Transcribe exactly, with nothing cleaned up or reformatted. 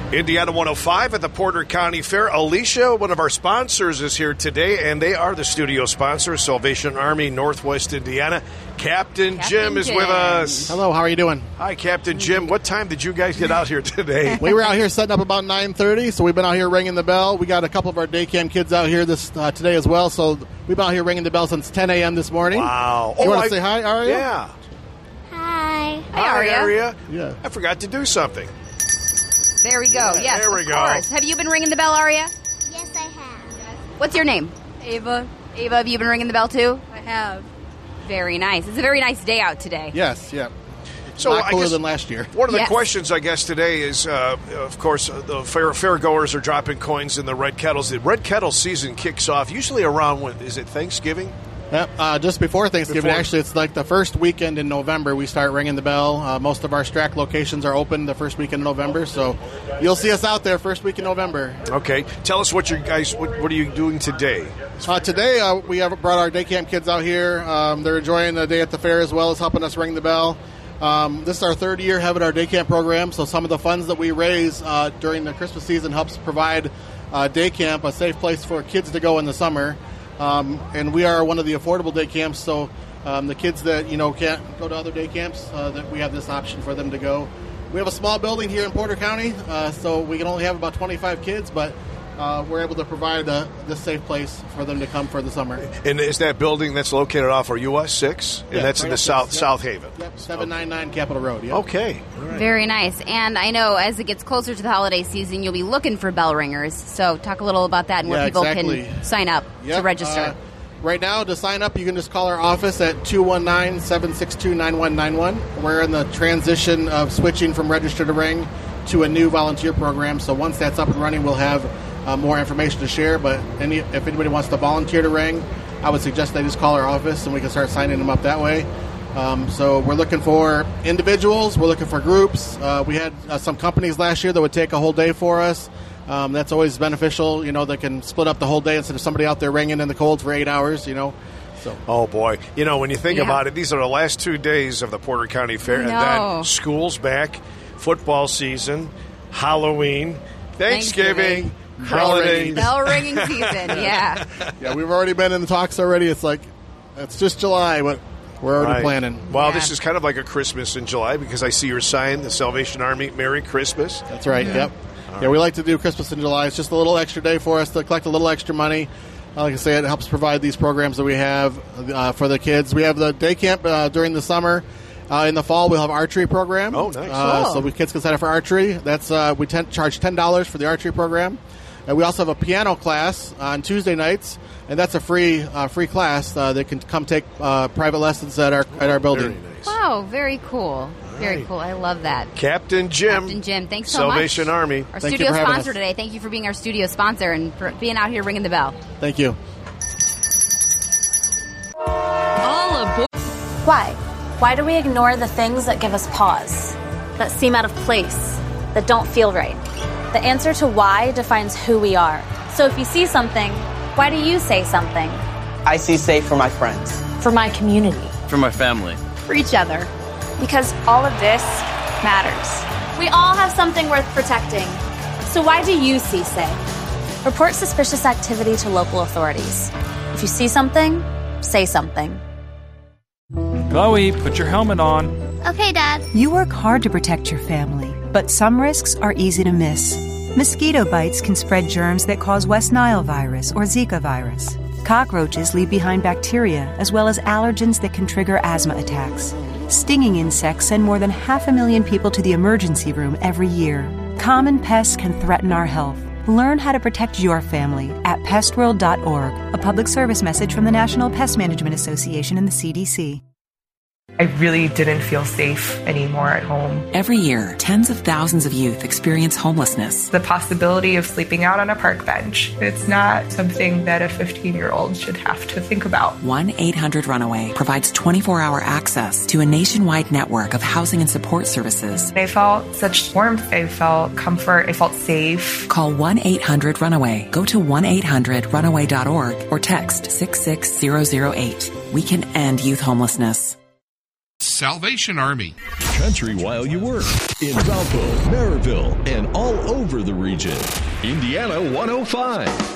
Indiana one oh five at the Porter County Fair. Alicia, one of our sponsors, is here today, and they are the studio sponsor, Salvation Army, Northwest Indiana. Captain, Captain Jim is Jim. with us. Hello, how are you doing? Hi, Captain Jim. What time did you guys get out here today? We were out here setting up about nine thirty, so we've been out here ringing the bell. We got a couple of our day camp kids out here this uh, today as well, so we've been out here ringing the bell since ten a.m. this morning. Wow. You oh, want to I, say hi, Aria? Yeah. Hi. Hi, Aria. Aria. Yeah. I forgot to do something. There we go. Yeah, yes, there we of go. course. Have you been ringing the bell, Aria? Yes, I have. What's your name? Ava. Ava, have you been ringing the bell too? I have. Very nice. It's a very nice day out today. Yes, yeah. So a lot I cooler guess than last year. One of the Yes. questions, I guess, today is, uh, of course, uh, the fair fairgoers are dropping coins in the Red Kettles. The Red Kettle season kicks off usually around, when, is it Thanksgiving? Yep, uh, just before Thanksgiving. Before. Actually, it's like the first weekend in November we start ringing the bell. Uh, most of our Strack locations are open the first weekend in November, so you'll see us out there first week in November. Okay. Tell us what you guys, what, what are you doing today? Uh, today, uh, we have brought our day camp kids out here. Um, they're enjoying the day at the fair as well as helping us ring the bell. Um, this is our third year having our day camp program, so some of the funds that we raise uh, during the Christmas season helps provide uh, day camp, a safe place for kids to go in the summer. Um, and we are one of the affordable day camps, so um, the kids that you know can't go to other day camps, uh, that we have this option for them to go. We have a small building here in Porter County, uh, so we can only have about twenty-five kids, but uh, we're able to provide a, this safe place for them to come for the summer. And is that building that's located off our U S six? And Yeah, that's right in the up South there. South Haven. Yep, seven ninety-nine Capitol Road. Yep. Okay. All right. Very nice. And I know as it gets closer to the holiday season, you'll be looking for bell ringers. So talk a little about that and where Yeah, people exactly. can sign up Yep, to register. uh, Right now, to sign up, you can just call our office at two one nine, seven six two, nine one nine one. We're in the transition of switching from register to ring to a new volunteer program. So once that's up and running, we'll have uh, more information to share. But any, if anybody wants to volunteer to ring, I would suggest they just call our office and we can start signing them up that way. Um, so we're looking for individuals. We're looking for groups. Uh, we had uh, some companies last year that would take a whole day for us. Um, that's always beneficial. You know, they can split up the whole day instead of somebody out there ringing in the cold for eight hours, you know. So. Oh, boy. You know, when you think Yeah. about it, these are the last two days of the Porter County Fair. I And know. then school's back, football season, Halloween, Thanksgiving, Thanksgiving. holidays. Bell ringing season, yeah. Yeah, we've already been in the talks already. It's like, it's just July, but we're already Right. planning. Well, Yeah. this is kind of like a Christmas in July because I see your sign, the Salvation Army, Merry Christmas. That's right, yep. Yeah, we like to do Christmas in July. It's just a little extra day for us to collect a little extra money. Uh, like I say, it helps provide these programs that we have uh, for the kids. We have the day camp uh, during the summer. Uh, in the fall, we'll have archery program. Oh, nice. Uh, Cool. So we kids can sign up for archery. That's uh, we ten- charge ten dollars for the archery program. And we also have a piano class on Tuesday nights, and that's a free uh, free class. Uh, they can come take uh, private lessons at our at our building. Very nice. Wow, very cool. Very right. cool. I love that. Captain Jim. Captain Jim, thanks so Salvation much. Army. Our Thank you studio for having sponsor us. today. Thank you for being our studio sponsor and for being out here ringing the bell. Thank you. All aboard. Why? Why do we ignore the things that give us pause, that seem out of place, that don't feel right? The answer to why defines who we are. So if you see something, why do you say something? I see safe for my friends. For my community. For my family. For each other. Because all of this matters. We all have something worth protecting. So why do you see safe? Report suspicious activity to local authorities. If you see something, say something. Chloe, put your helmet on. Okay, Dad. You work hard to protect your family, but some risks are easy to miss. Mosquito bites can spread germs that cause West Nile virus or Zika virus. Cockroaches leave behind bacteria as well as allergens that can trigger asthma attacks. Stinging insects send more than half a million people to the emergency room every year. Common pests can threaten our health. Learn how to protect your family at pest world dot org, a public service message from the National Pest Management Association and the C D C. I really didn't feel safe anymore at home. Every year, tens of thousands of youth experience homelessness. The possibility of sleeping out on a park bench, it's not something that a fifteen-year-old should have to think about. one eight hundred runaway provides twenty-four hour access to a nationwide network of housing and support services. I felt such warmth. I felt comfort. I felt safe. Call one eight hundred runaway. Go to one eight hundred runaway dot org or text six six zero zero eight. We can end youth homelessness. Salvation Army. country while you work. In Valpo, Maryville, and all over the region. Indiana one oh five.